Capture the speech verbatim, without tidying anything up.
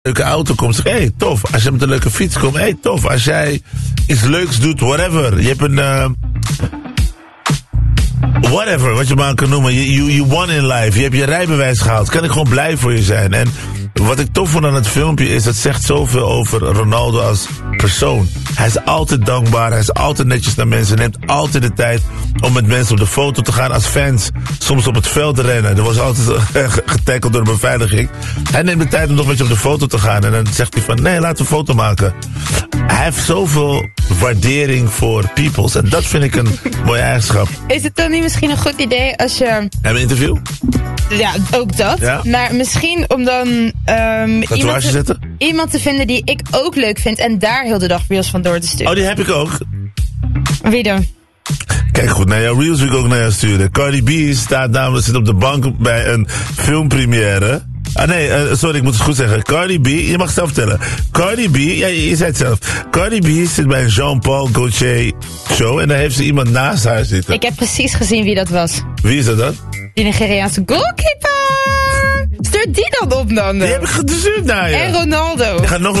leuke auto komt, zeg hé, hey, tof. Als je met een leuke fiets komt, hé, hey, tof. Als jij iets leuks doet, whatever. Je hebt een... Uh, whatever, wat je maar kan noemen. You, you, you won in life. Je hebt je rijbewijs gehaald. Kan ik gewoon blij voor je zijn. En wat ik tof vond aan het filmpje is, dat zegt zoveel over Ronaldo als persoon. Hij is altijd dankbaar, hij is altijd netjes naar mensen, neemt altijd de tijd om met mensen op de foto te gaan als fans. Soms op het veld te rennen. Er was altijd getackeld door de beveiliging. Hij neemt de tijd om nog met je op de foto te gaan. En dan zegt hij van, nee, laten we een foto maken. Hij heeft zoveel waardering voor peoples. En dat vind ik een mooie eigenschap. Is het dan niet misschien een goed idee als je... Hebben we een interview? Ja, ook dat. Ja? Maar misschien om dan um, iemand, te, zetten? iemand te vinden die ik ook leuk vind en daar heel de dag reels van door te sturen. Oh, die heb ik ook. Wie dan? Kijk goed, naar jouw reels wil ik ook naar jou sturen. Cardi B staat namelijk zit op de bank bij een filmpremière. Ah nee, uh, sorry, ik moet het goed zeggen. Cardi B, je mag het zelf vertellen. Cardi B, ja, je, je zei het zelf. Cardi B zit bij een Jean-Paul Gaultier show en daar heeft ze iemand naast haar zitten. Ik heb precies gezien wie dat was. Wie is dat dan? Die Nigeriaanse goalkeeper! Stuur die dan op dan. Die heb ik gestuurd naar je. En Ronaldo. Ik ga nog